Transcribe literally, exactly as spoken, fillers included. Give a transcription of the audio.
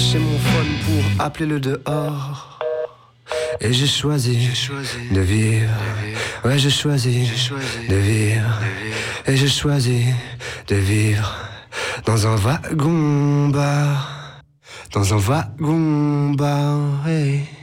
branché mon phone pour appeler le dehors. Et j'ai choisi, j'ai choisi de vivre. De vivre. Ouais, j'ai choisi, j'ai choisi de, vivre. de vivre. Et j'ai choisi de vivre dans un wagon bar. Dans un wagon bar, hey.